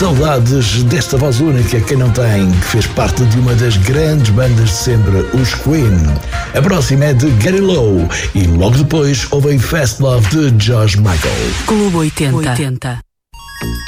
Saudades desta voz única, quem não tem, que fez parte de uma das grandes bandas de sempre, os Queen. A próxima é de Get Low e logo depois ouvem Fast Love de George Michael. Clube 80.